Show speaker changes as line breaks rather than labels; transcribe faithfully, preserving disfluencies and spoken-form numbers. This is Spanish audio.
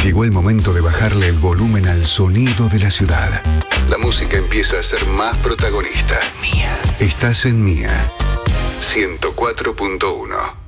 Llegó el momento de bajarle el volumen al sonido de la ciudad. La música empieza a ser más protagonista. Mía. Estás en Mía. ciento cuatro punto uno.